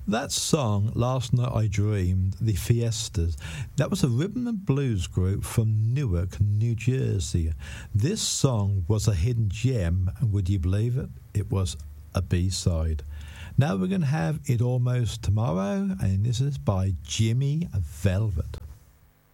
That song, Last Night I Dreamed, the Fiestas, that was a rhythm and blues group from Newark, New Jersey. This song was a hidden gem, and would you believe it? It was a B-side. Now we're going to have It Almost Tomorrow, and this is by Jimmy Velvet.